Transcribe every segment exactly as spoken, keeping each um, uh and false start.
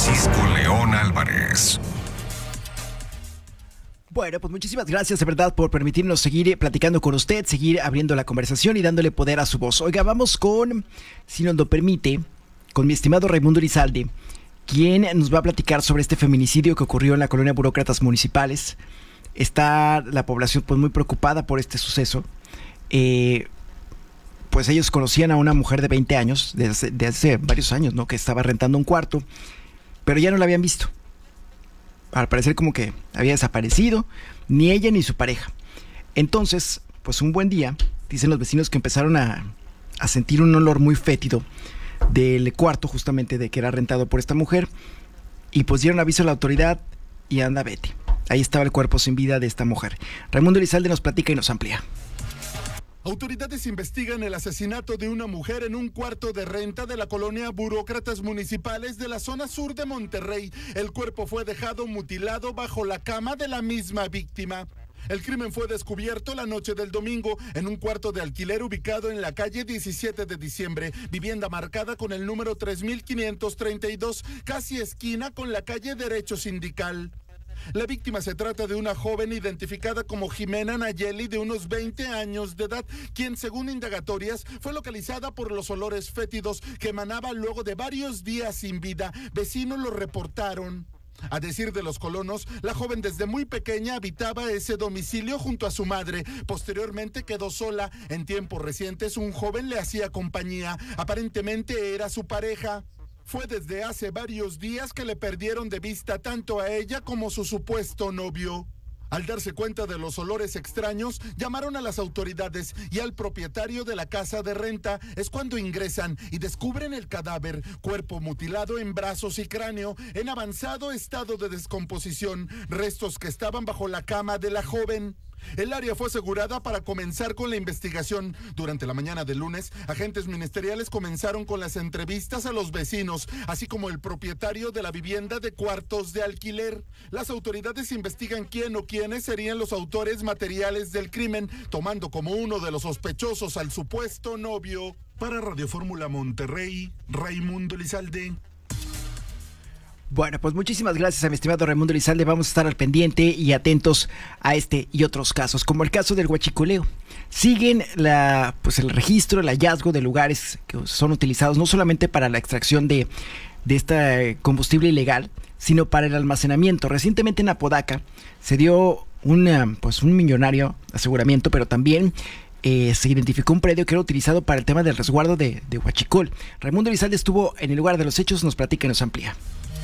Francisco León Álvarez. Bueno, pues muchísimas gracias de verdad por permitirnos seguir platicando con usted, seguir abriendo la conversación y dándole poder a su voz. Oiga, vamos con, si nos lo permite, con mi estimado Raimundo Elizalde, quien nos va a platicar sobre este feminicidio que ocurrió en la colonia Burócratas Municipales. Está la población pues muy preocupada por este suceso. Eh, pues ellos conocían a una mujer de veinte años, de hace, de hace varios años, ¿no? Que estaba rentando un cuarto, pero ya no la habían visto. Al parecer como que había desaparecido, ni ella ni su pareja. Entonces, pues un buen día, dicen los vecinos que empezaron a, a sentir un olor muy fétido del cuarto justamente de que era rentado por esta mujer, y pues dieron aviso a la autoridad y anda vete. Ahí estaba el cuerpo sin vida de esta mujer. Raimundo Elizalde nos platica y nos amplía. Autoridades investigan el asesinato de una mujer en un cuarto de renta de la colonia Burócratas Municipales de la zona sur de Monterrey. El cuerpo fue dejado mutilado bajo la cama de la misma víctima. El crimen fue descubierto la noche del domingo en un cuarto de alquiler ubicado en la calle diecisiete de diciembre, vivienda marcada con el número tres mil quinientos treinta y dos, casi esquina con la calle Derecho Sindical. La víctima se trata de una joven identificada como Jimena Nayeli, de unos veinte años de edad, quien según indagatorias fue localizada por los olores fétidos que emanaba luego de varios días sin vida. Vecinos lo reportaron. A decir de los colonos, la joven desde muy pequeña habitaba ese domicilio junto a su madre. Posteriormente quedó sola. En tiempos recientes un joven le hacía compañía. Aparentemente era su pareja. Fue desde hace varios días que le perdieron de vista tanto a ella como a su supuesto novio. Al darse cuenta de los olores extraños, llamaron a las autoridades y al propietario de la casa de renta. Es cuando ingresan y descubren el cadáver, cuerpo mutilado en brazos y cráneo, en avanzado estado de descomposición, restos que estaban bajo la cama de la joven. El área fue asegurada para comenzar con la investigación. Durante la mañana del lunes, agentes ministeriales comenzaron con las entrevistas a los vecinos, así como el propietario de la vivienda de cuartos de alquiler. Las autoridades investigan quién o quiénes serían los autores materiales del crimen, tomando como uno de los sospechosos al supuesto novio. Para Radio Fórmula Monterrey, Raimundo Elizalde. Bueno, pues muchísimas gracias a mi estimado Raimundo Elizalde. Vamos a estar al pendiente y atentos a este y otros casos, como el caso del huachicoleo. Siguen la, pues el registro, el hallazgo de lugares que son utilizados no solamente para la extracción de, de este combustible ilegal, sino para el almacenamiento. Recientemente en Apodaca se dio una, pues un millonario aseguramiento, pero también Eh, se identificó un predio que era utilizado para el tema del resguardo de, de huachicol. Raimundo Elizalde estuvo en el lugar de los hechos, nos platica y nos amplía.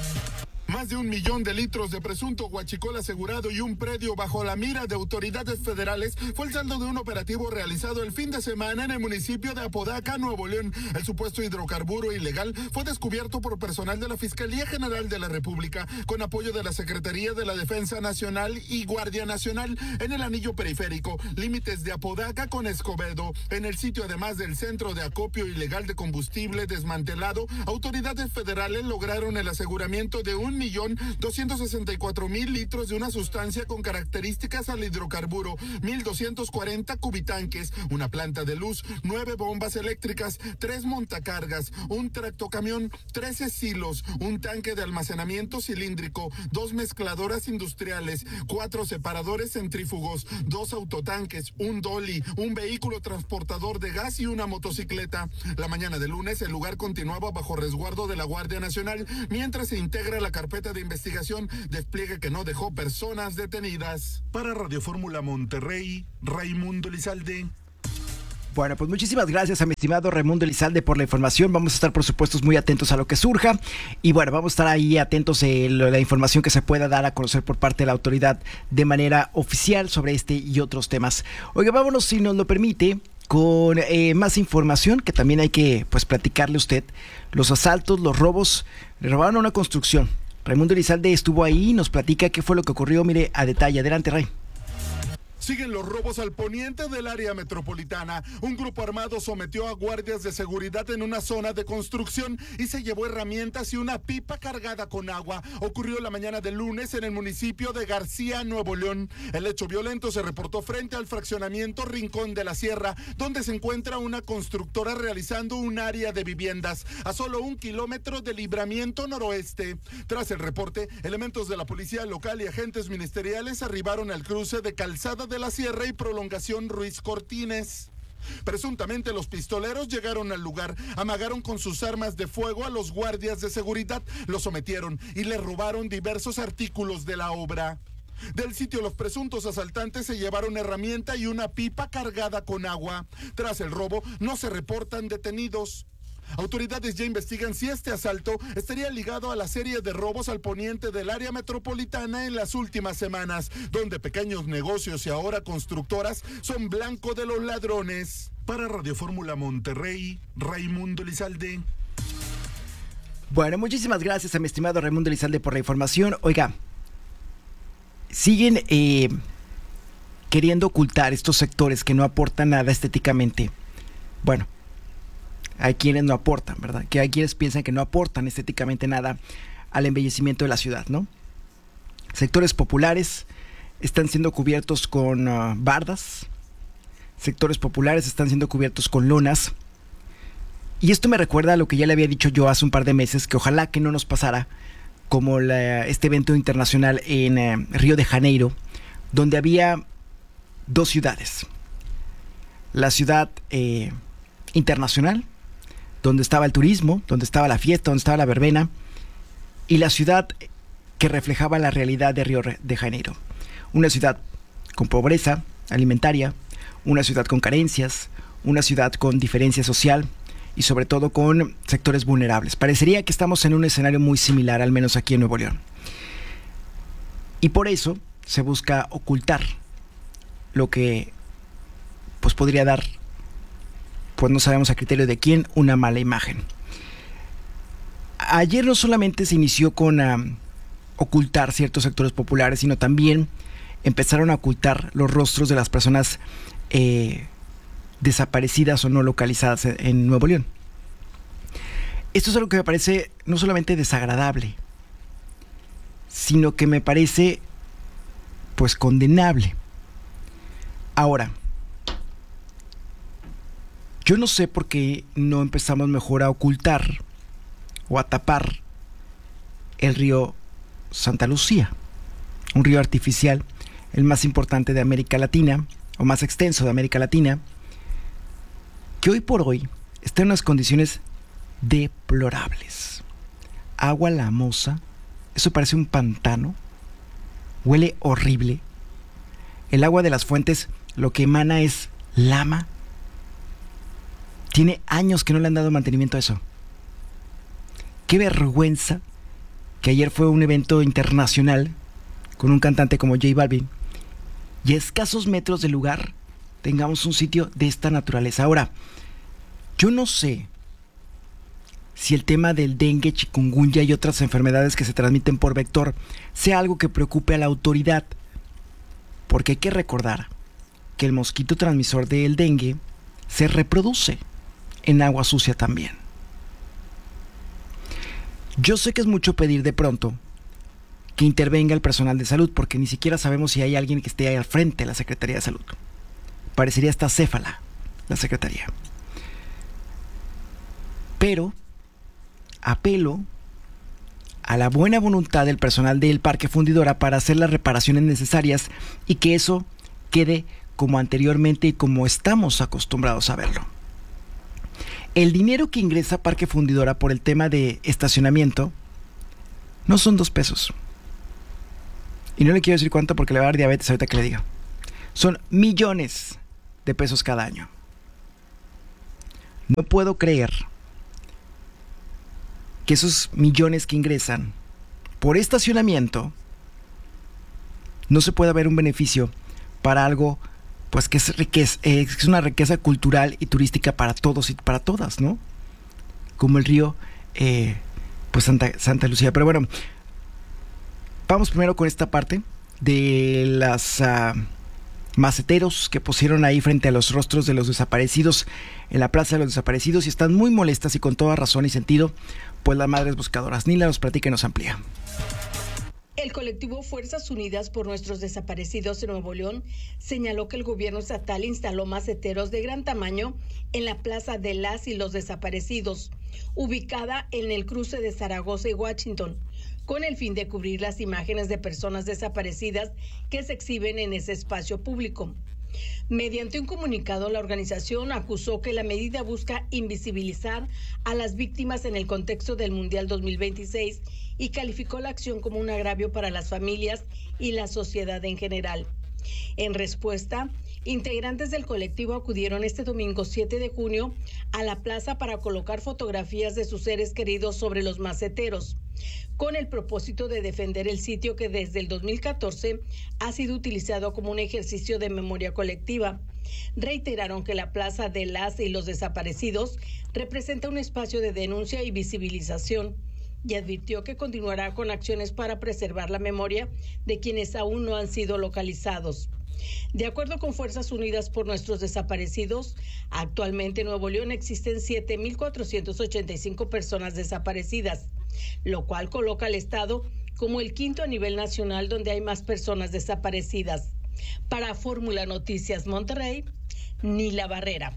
Más de un millón de litros de presunto huachicol asegurado y un predio bajo la mira de autoridades federales fue el saldo de un operativo realizado el fin de semana en el municipio de Apodaca, Nuevo León. El supuesto hidrocarburo ilegal fue descubierto por personal de la Fiscalía General de la República con apoyo de la Secretaría de la Defensa Nacional y Guardia Nacional en el anillo periférico, límites de Apodaca con Escobedo. En el sitio, además del centro de acopio ilegal de combustible desmantelado, autoridades federales lograron el aseguramiento de un millón doscientos sesenta y cuatro mil litros de una sustancia con características al hidrocarburo, mil doscientos cuarenta cubitanques, una planta de luz, nueve bombas eléctricas, tres montacargas, un tractocamión, trece silos, un tanque de almacenamiento cilíndrico, dos mezcladoras industriales, cuatro separadores centrífugos, dos autotanques, un dolly, un vehículo transportador de gas y una motocicleta. La mañana de lunes el lugar continuaba bajo resguardo de la Guardia Nacional mientras se integra la carpeta de investigación, despliegue que no dejó personas detenidas. Para Radio Fórmula Monterrey, Raimundo Elizalde. Bueno, pues muchísimas gracias a mi estimado Raimundo Elizalde por la información. Vamos a estar, por supuesto, muy atentos a lo que surja. Y bueno, vamos a estar ahí atentos a la información que se pueda dar a conocer por parte de la autoridad de manera oficial sobre este y otros temas. Oiga, vámonos, si nos lo permite, con eh, más información que también hay que pues platicarle a usted. Los asaltos, los robos, le robaron a una construcción. Raimundo Elizalde estuvo ahí y nos platica qué fue lo que ocurrió. Mire a detalle. Adelante, Ray. Siguen los robos al poniente del área metropolitana. Un grupo armado sometió a guardias de seguridad en una zona de construcción y se llevó herramientas y una pipa cargada con agua. Ocurrió la mañana del lunes en el municipio de García, Nuevo León. El hecho violento se reportó frente al fraccionamiento Rincón de la Sierra, donde se encuentra una constructora realizando un área de viviendas a solo un kilómetro de Libramiento Noroeste. Tras el reporte, elementos de la policía local y agentes ministeriales arribaron al cruce de Calzada de la Sierra y Prolongación Ruiz Cortines. Presuntamente los pistoleros llegaron al lugar, amagaron con sus armas de fuego a los guardias de seguridad, los sometieron y le robaron diversos artículos de la obra. Del sitio, los presuntos asaltantes se llevaron herramienta y una pipa cargada con agua. Tras el robo, no se reportan detenidos. Autoridades ya investigan si este asalto estaría ligado a la serie de robos al poniente del área metropolitana en las últimas semanas, donde pequeños negocios y ahora constructoras son blanco de los ladrones. Para Radio Fórmula Monterrey, Raimundo Elizalde. Bueno, muchísimas gracias a mi estimado Raimundo Elizalde por la información. Oiga, siguen eh, queriendo ocultar estos sectores que no aportan nada estéticamente. Bueno, hay quienes no aportan, ¿verdad? Que hay quienes piensan que no aportan estéticamente nada al embellecimiento de la ciudad, ¿no? Sectores populares están siendo cubiertos con uh, bardas, sectores populares están siendo cubiertos con lonas, y esto me recuerda a lo que ya le había dicho yo hace un par de meses, que ojalá que no nos pasara como la, este evento internacional en uh, Río de Janeiro, donde había dos ciudades. La ciudad eh, internacional, donde estaba el turismo, donde estaba la fiesta, donde estaba la verbena, y la ciudad que reflejaba la realidad de Río de Janeiro. Una ciudad con pobreza alimentaria, una ciudad con carencias, una ciudad con diferencia social y sobre todo con sectores vulnerables. Parecería que estamos en un escenario muy similar, al menos aquí en Nuevo León. Y por eso se busca ocultar lo que pues podría dar, pues no sabemos a criterio de quién, una mala imagen. Ayer no solamente se inició con uh, ocultar ciertos sectores populares, sino también empezaron a ocultar los rostros de las personas eh, desaparecidas o no localizadas en, en Nuevo León. Esto es algo que me parece no solamente desagradable, sino que me parece pues condenable. Ahora, yo no sé por qué no empezamos mejor a ocultar o a tapar el río Santa Lucía, un río artificial, el más importante de América Latina, o más extenso de América Latina, que hoy por hoy está en unas condiciones deplorables. Agua lamosa, eso parece un pantano, huele horrible. El agua de las fuentes lo que emana es lama. Tiene años que no le han dado mantenimiento a eso. Qué vergüenza que ayer fue un evento internacional con un cantante como J Balvin y a escasos metros del lugar tengamos un sitio de esta naturaleza. Ahora, yo no sé si el tema del dengue, chikungunya y otras enfermedades que se transmiten por vector sea algo que preocupe a la autoridad, porque hay que recordar que el mosquito transmisor del dengue se reproduce en agua sucia también. Yo sé que es mucho pedir de pronto que intervenga el personal de salud, porque ni siquiera sabemos si hay alguien que esté ahí al frente de la Secretaría de Salud. Parecería hasta céfala la Secretaría. Pero apelo a la buena voluntad del personal del Parque Fundidora para hacer las reparaciones necesarias y que eso quede como anteriormente y como estamos acostumbrados a verlo. El dinero que ingresa Parque Fundidora por el tema de estacionamiento no son dos pesos. Y no le quiero decir cuánto porque le va a dar diabetes ahorita que le diga. Son millones de pesos cada año. No puedo creer que esos millones que ingresan por estacionamiento no se pueda ver un beneficio para algo pues que es, riqueza, eh, es una riqueza cultural y turística para todos y para todas, ¿no? Como el río eh, pues Santa, Santa Lucía. Pero bueno, vamos primero con esta parte de las uh, maceteros que pusieron ahí frente a los rostros de los desaparecidos en la Plaza de los Desaparecidos y están muy molestas y con toda razón y sentido, pues las madres buscadoras. Nila nos platica y nos amplía. El colectivo Fuerzas Unidas por Nuestros Desaparecidos en Nuevo León señaló que el gobierno estatal instaló maceteros de gran tamaño en la Plaza de las y los Desaparecidos, ubicada en el cruce de Zaragoza y Washington, con el fin de cubrir las imágenes de personas desaparecidas que se exhiben en ese espacio público. Mediante un comunicado, la organización acusó que la medida busca invisibilizar a las víctimas en el contexto del Mundial dos mil veintiséis y calificó la acción como un agravio para las familias y la sociedad en general. En respuesta, integrantes del colectivo acudieron este domingo siete de junio a la plaza para colocar fotografías de sus seres queridos sobre los maceteros, con el propósito de defender el sitio que desde el dos mil catorce ha sido utilizado como un ejercicio de memoria colectiva. Reiteraron que la Plaza de las y los Desaparecidos representa un espacio de denuncia y visibilización, y advirtió que continuará con acciones para preservar la memoria de quienes aún no han sido localizados. De acuerdo con Fuerzas Unidas por Nuestros Desaparecidos, actualmente en Nuevo León existen siete mil cuatrocientas ochenta y cinco personas desaparecidas, lo cual coloca al estado como el quinto a nivel nacional donde hay más personas desaparecidas. Para Fórmula Noticias Monterrey, Nila Barrera.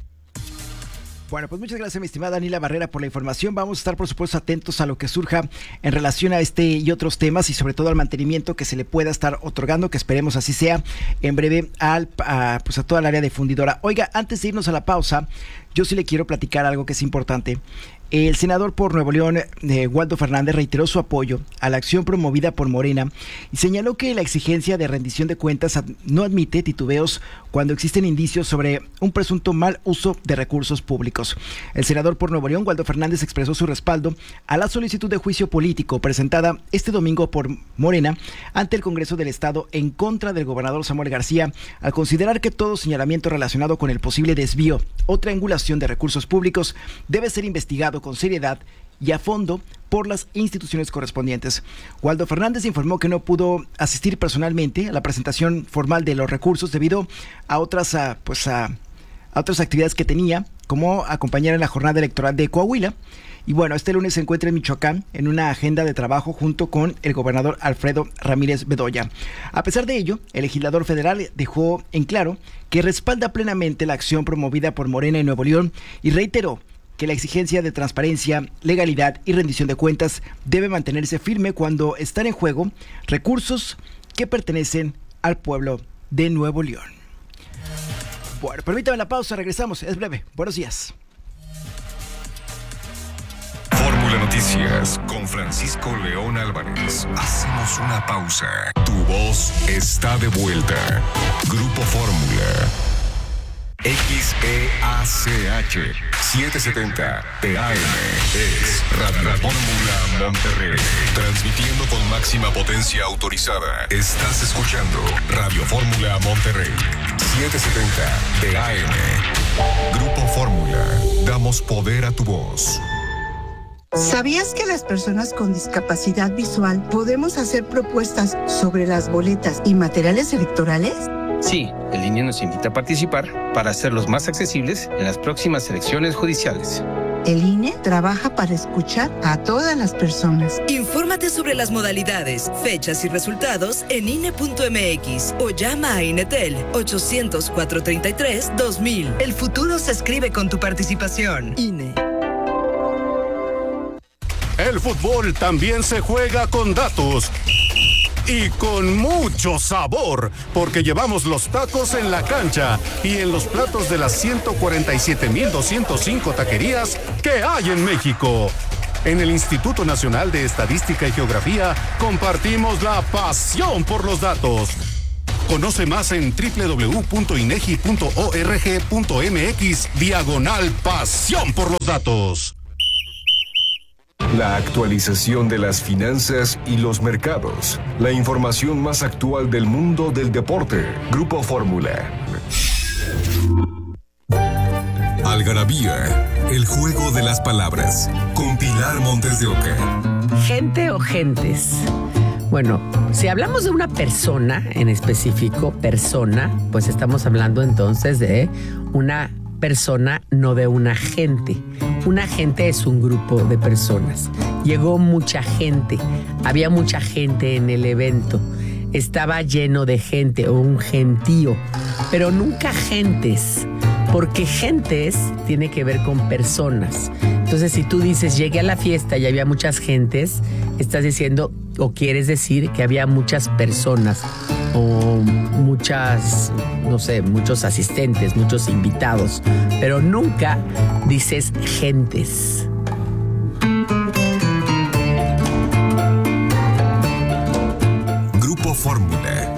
Bueno, pues muchas gracias, mi estimada Nila Barrera, por la información. Vamos a estar, por supuesto, atentos a lo que surja en relación a este y otros temas y sobre todo al mantenimiento que se le pueda estar otorgando, que esperemos así sea en breve al, a, pues a toda el área de fundidora. Oiga, antes de irnos a la pausa, yo sí le quiero platicar algo que es importante. El senador por Nuevo León, eh, Waldo Fernández, reiteró su apoyo a la acción promovida por Morena y señaló que la exigencia de rendición de cuentas ad- no admite titubeos cuando existen indicios sobre un presunto mal uso de recursos públicos. El senador por Nuevo León, Waldo Fernández, expresó su respaldo a la solicitud de juicio político presentada este domingo por Morena ante el Congreso del Estado en contra del gobernador Samuel García, al considerar que todo señalamiento relacionado con el posible desvío o triangulación de recursos públicos debe ser investigado con seriedad y a fondo por las instituciones correspondientes. Waldo Fernández informó que no pudo asistir personalmente a la presentación formal de los recursos debido a otras, a, pues a, a otras actividades que tenía, como acompañar en la jornada electoral de Coahuila. Y bueno, este lunes se encuentra en Michoacán en una agenda de trabajo junto con el gobernador Alfredo Ramírez Bedoya. A pesar de ello, el legislador federal dejó en claro que respalda plenamente la acción promovida por Morena en Nuevo León y reiteró que la exigencia de transparencia, legalidad y rendición de cuentas debe mantenerse firme cuando están en juego recursos que pertenecen al pueblo de Nuevo León. Bueno, permítame la pausa, regresamos, es breve. Buenos días. Fórmula Noticias con Francisco León Álvarez. Hacemos una pausa. Tu voz está de vuelta. Grupo Fórmula. X E A C H setecientos setenta T A M es Radio Fórmula Monterrey, transmitiendo con máxima potencia autorizada. Estás escuchando Radio Fórmula Monterrey, setecientos setenta T A M. Grupo Fórmula, damos poder a tu voz. ¿Sabías que las personas con discapacidad visual podemos hacer propuestas sobre las boletas y materiales electorales? Sí, el I N E nos invita a participar para hacerlos más accesibles en las próximas elecciones judiciales. El I N E trabaja para escuchar a todas las personas. Infórmate sobre las modalidades, fechas y resultados en I N E punto M X o llama a INETEL ochocientos, cuatrocientos treinta y tres, dos mil. El futuro se escribe con tu participación. I N E. El fútbol también se juega con datos. Y con mucho sabor, porque llevamos los tacos en la cancha y en los platos de las ciento cuarenta y siete mil doscientos cinco taquerías que hay en México. En el Instituto Nacional de Estadística y Geografía compartimos la pasión por los datos. Conoce más en doble u doble u doble u punto inegi punto org punto mx diagonal pasión por los datos. La actualización de las finanzas y los mercados. La información más actual del mundo del deporte. Grupo Fórmula. Algarabía, el juego de las palabras. Con Pilar Montes de Oca. Gente o gentes. Bueno, si hablamos de una persona en específico, persona, pues estamos hablando entonces de una persona, no de un agente. Un agente es un grupo de personas. Llegó mucha gente, había mucha gente en el evento. Estaba lleno de gente o un gentío, pero nunca gentes, porque gentes tiene que ver con personas. Entonces, si tú dices, llegué a la fiesta y había muchas gentes, estás diciendo o quieres decir que había muchas personas o muchas, no sé, muchos asistentes, muchos invitados, pero nunca dices gentes. Grupo Fórmula.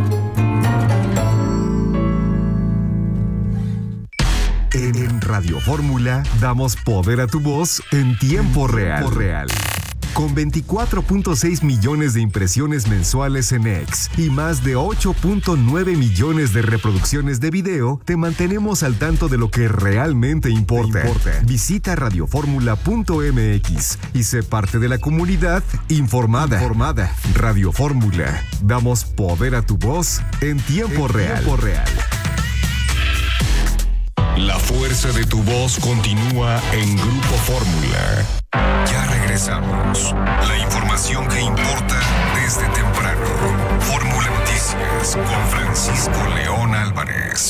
En Radio Fórmula damos poder a tu voz en tiempo real. Tiempo real. Con veinticuatro punto seis millones de impresiones mensuales en X y más de ocho punto nueve millones de reproducciones de video, te mantenemos al tanto de lo que realmente importa. importa. Visita radio fórmula punto m x y sé parte de la comunidad informada. informada. Radio Fórmula. Damos poder a tu voz en tiempo en real. Tiempo real. La fuerza de tu voz continúa en Grupo Fórmula. Ya regresamos. La información que importa desde temprano. Fórmula Noticias con Francisco León Álvarez.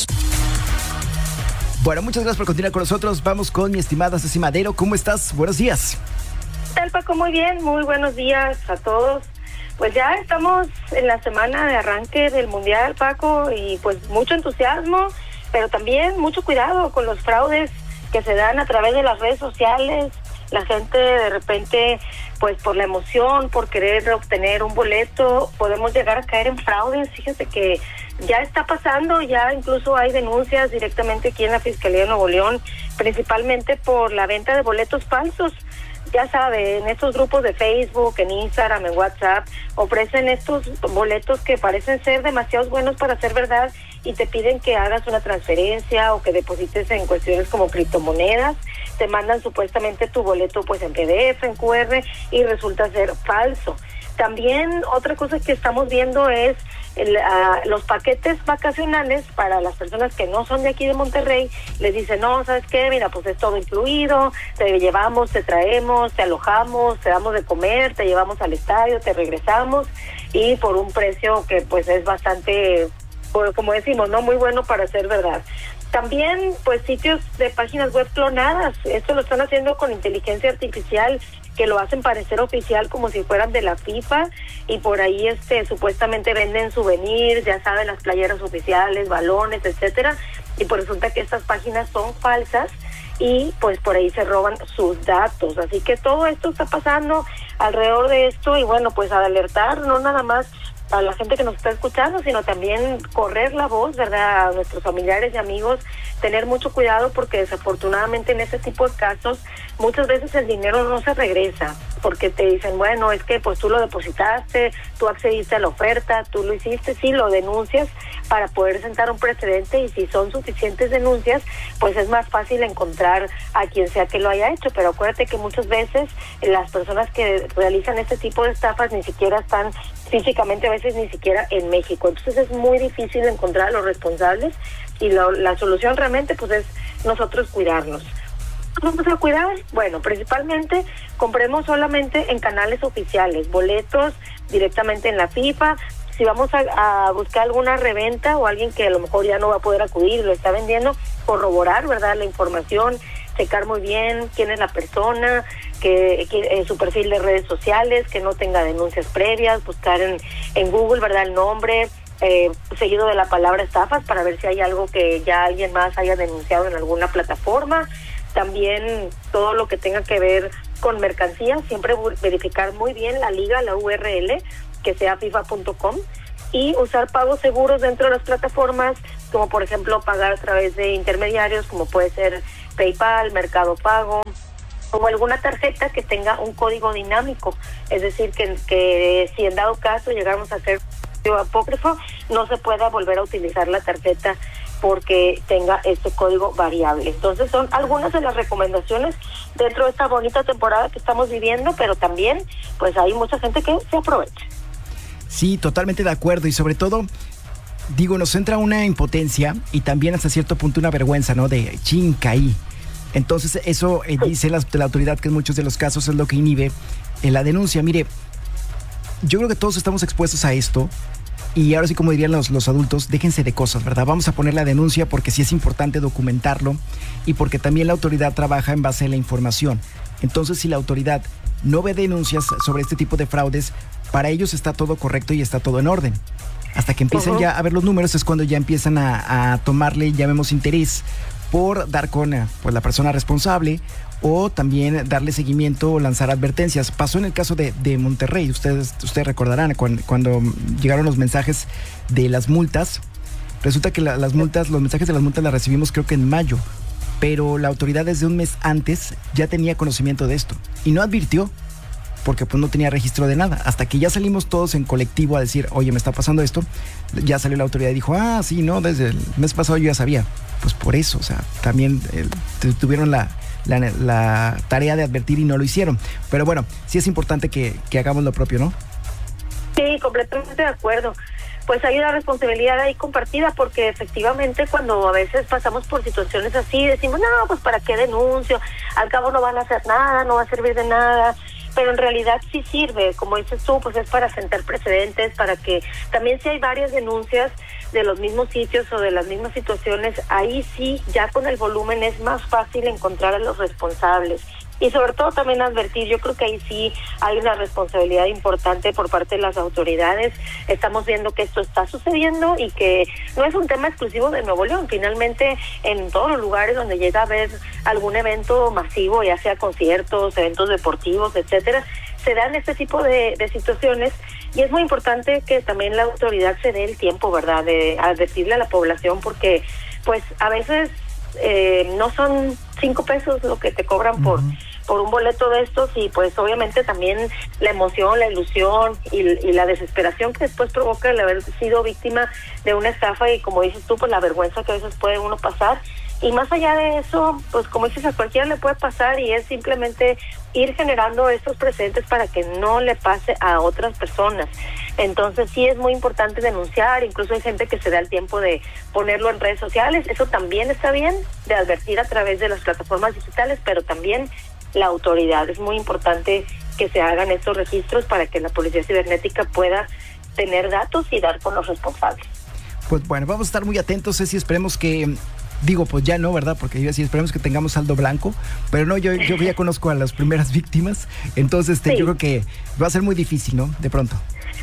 Bueno, muchas gracias por continuar con nosotros. Vamos con mi estimada Ceci Madero. ¿Cómo estás? Buenos días. ¿Qué tal, Paco? Muy bien, muy buenos días a todos. Pues ya estamos en la semana de arranque del Mundial, Paco, y pues mucho entusiasmo, pero también mucho cuidado con los fraudes que se dan a través de las redes sociales. La gente de repente, pues por la emoción, por querer obtener un boleto, podemos llegar a caer en fraudes. Fíjate que ya está pasando, ya incluso hay denuncias directamente aquí en la Fiscalía de Nuevo León, principalmente por la venta de boletos falsos. Ya sabe, en estos grupos de Facebook, en Instagram, en WhatsApp, ofrecen estos boletos que parecen ser demasiado buenos para ser verdad y te piden que hagas una transferencia o que deposites en cuestiones como criptomonedas. Te mandan supuestamente tu boleto pues en P D F, en Q R, y resulta ser falso. También otra cosa que estamos viendo es el, uh, los paquetes vacacionales para las personas que no son de aquí de Monterrey. Les dicen, no, ¿sabes qué? Mira, pues es todo incluido, te llevamos, te traemos, te alojamos, te damos de comer, te llevamos al estadio, te regresamos, y por un precio que pues es bastante, como decimos, no muy bueno para ser verdad. También, pues, sitios de páginas web clonadas. Esto lo están haciendo con inteligencia artificial, que lo hacen parecer oficial como si fueran de la FIFA, y por ahí este supuestamente venden souvenirs, ya saben, las playeras oficiales, balones, etcétera, y pues resulta que estas páginas son falsas y pues por ahí se roban sus datos. Así que todo esto está pasando alrededor de esto, y bueno, pues a alertar no nada más a la gente que nos está escuchando, sino también correr la voz, ¿verdad?, a nuestros familiares y amigos, tener mucho cuidado, porque desafortunadamente en este tipo de casos muchas veces el dinero no se regresa, porque te dicen, bueno, es que pues tú lo depositaste, tú accediste a la oferta, tú lo hiciste, sí, lo denuncias para poder sentar un precedente, y si son suficientes denuncias, pues es más fácil encontrar a quien sea que lo haya hecho. Pero acuérdate que muchas veces las personas que realizan este tipo de estafas ni siquiera están físicamente, a veces ni siquiera en México. Entonces es muy difícil encontrar a los responsables, y lo, la solución realmente pues es nosotros cuidarnos. ¿Vamos a cuidar? Bueno, principalmente compremos solamente en canales oficiales, boletos directamente en la FIFA. Si vamos a, a buscar alguna reventa o alguien que a lo mejor ya no va a poder acudir y lo está vendiendo, corroborar, ¿verdad?, la información, checar muy bien quién es la persona, que, que eh, su perfil de redes sociales, que no tenga denuncias previas, buscar en, en Google, ¿verdad?, el nombre, eh, seguido de la palabra estafas, para ver si hay algo que ya alguien más haya denunciado en alguna plataforma. También todo lo que tenga que ver con mercancía, siempre verificar muy bien la liga, la U R L, que sea FIFA punto com, y usar pagos seguros dentro de las plataformas, como por ejemplo pagar a través de intermediarios, como puede ser PayPal, Mercado Pago, o alguna tarjeta que tenga un código dinámico. Es decir, que, que si en dado caso llegamos a hacer apócrifo, no se pueda volver a utilizar la tarjeta porque tenga este código variable. Entonces son algunas de las recomendaciones dentro de esta bonita temporada que estamos viviendo, pero también pues hay mucha gente que se aprovecha. Sí, totalmente de acuerdo y sobre todo, digo, nos entra una impotencia y también hasta cierto punto una vergüenza, ¿no? De chin, caí. Entonces eso eh, dice la, la autoridad que en muchos de los casos es lo que inhibe en la denuncia. Mire, yo creo que todos estamos expuestos a esto y ahora sí, como dirían los, los adultos, déjense de cosas, ¿verdad? Vamos a poner la denuncia porque sí es importante documentarlo y porque también la autoridad trabaja en base a la información. Entonces, si la autoridad no ve denuncias sobre este tipo de fraudes, para ellos está todo correcto y está todo en orden. Hasta que empiezan uh-huh. ya a ver los números es cuando ya empiezan a, a tomarle, llamemos, interés por dar con pues, la persona responsable o también darle seguimiento o lanzar advertencias. Pasó en el caso de, de Monterrey, ustedes, ustedes recordarán cuando, cuando llegaron los mensajes de las multas. Resulta que la, las multas, los mensajes de las multas las recibimos creo que en mayo, pero la autoridad desde un mes antes ya tenía conocimiento de esto y no advirtió porque pues no tenía registro de nada. Hasta que ya salimos todos en colectivo a decir, oye, me está pasando esto, ya salió la autoridad y dijo, ah, sí, no, desde el mes pasado yo ya sabía. Pues por eso, o sea, también eh, tuvieron la, la, la tarea de advertir y no lo hicieron. Pero bueno, sí es importante que, que hagamos lo propio, ¿no? Sí, completamente de acuerdo. Pues hay una responsabilidad ahí compartida porque efectivamente cuando a veces pasamos por situaciones así, decimos, no, pues ¿para qué denuncio? Al cabo no van a hacer nada, no va a servir de nada. Pero en realidad sí sirve, como dices tú, pues es para sentar precedentes, para que también si hay varias denuncias de los mismos sitios o de las mismas situaciones, ahí sí, ya con el volumen es más fácil encontrar a los responsables. Y sobre todo también advertir, yo creo que ahí sí hay una responsabilidad importante por parte de las autoridades. Estamos viendo que esto está sucediendo y que no es un tema exclusivo de Nuevo León. Finalmente, en todos los lugares donde llega a haber algún evento masivo, ya sea conciertos, eventos deportivos, etcétera, se dan este tipo de, de situaciones y es muy importante que también la autoridad se dé el tiempo, ¿verdad?, de advertirle a la población porque, pues, a veces eh, no son cinco pesos lo que te cobran por uh-huh. por un boleto de estos y pues obviamente también la emoción, la ilusión y, y la desesperación que después provoca el haber sido víctima de una estafa y como dices tú, pues la vergüenza que a veces puede uno pasar. Y más allá de eso, pues como dices, a cualquiera le puede pasar y es simplemente ir generando estos precedentes para que no le pase a otras personas. Entonces sí es muy importante denunciar, incluso hay gente que se da el tiempo de ponerlo en redes sociales, eso también está bien, de advertir a través de las plataformas digitales, pero también la autoridad. Es muy importante que se hagan estos registros para que la policía cibernética pueda tener datos y dar con los responsables. Pues bueno, vamos a estar muy atentos, Ceci, esperemos que... Digo, pues ya no, ¿verdad? Porque yo así esperemos que tengamos saldo blanco, pero no, yo, yo ya conozco a las primeras víctimas, entonces este, sí. yo creo que va a ser muy difícil, ¿no? De pronto.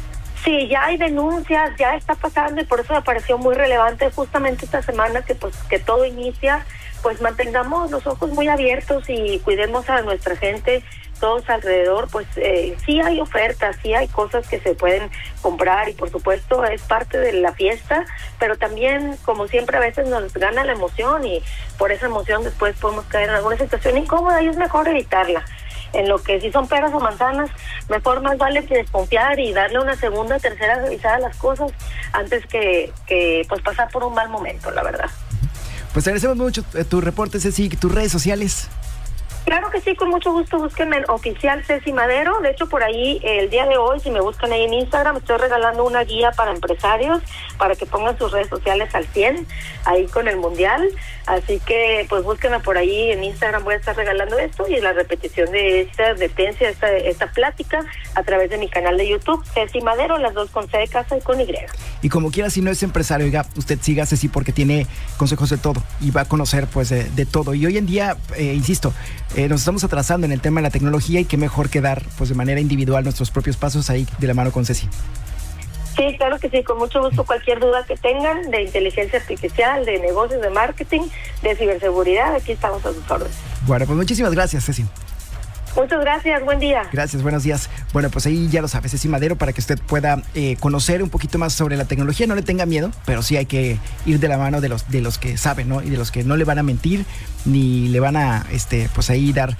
Sí, ya hay denuncias, ya está pasando y por eso me pareció muy relevante justamente esta semana que pues que todo inicia, pues mantengamos los ojos muy abiertos y cuidemos a nuestra gente, todos alrededor, pues eh, sí hay ofertas, sí hay cosas que se pueden comprar y por supuesto es parte de la fiesta, pero también como siempre a veces nos gana la emoción y por esa emoción después podemos caer en alguna situación incómoda y es mejor evitarla. En lo que si son peras o manzanas, mejor más vale que desconfiar y darle una segunda, tercera revisada a las cosas antes que, que pues pasar por un mal momento, la verdad. Pues agradecemos mucho tu reporte, Ceci, tus redes sociales. Claro que sí, con mucho gusto, búsquenme en Oficial Ceci Madero. De hecho, por ahí, el día de hoy, si me buscan ahí en Instagram, estoy regalando una guía para empresarios, para que pongan sus redes sociales al cien, ahí con el Mundial. Así que, pues, búsquenme por ahí en Instagram, voy a estar regalando esto y la repetición de esta advertencia, esta, esta plática, a través de mi canal de YouTube, Ceci Madero, las dos con C de casa y con Y. Y como quiera, si no es empresario, oiga, usted siga a Ceci porque tiene consejos de todo y va a conocer, pues, de, de todo. Y hoy en día, eh, insisto, Eh, nos estamos atrasando en el tema de la tecnología y qué mejor que dar pues de manera individual nuestros propios pasos ahí de la mano con Ceci. Sí, claro que sí, con mucho gusto. Cualquier duda que tengan de inteligencia artificial, de negocios, de marketing, de ciberseguridad, aquí estamos a sus órdenes. Bueno, pues muchísimas gracias, Ceci. Muchas gracias, buen día. Gracias, buenos días. Bueno, pues ahí ya lo sabe, Ceci Madero, para que usted pueda eh, conocer un poquito más sobre la tecnología. No le tenga miedo, pero sí hay que ir de la mano de los de los que saben, ¿no? Y de los que no le van a mentir ni le van a, este, pues ahí dar